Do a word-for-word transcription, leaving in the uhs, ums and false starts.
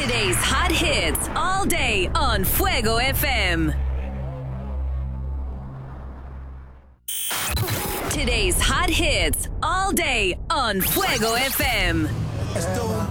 Today's hot hits all day on Fuego F M. Today's hot hits all day on Fuego F M. Esto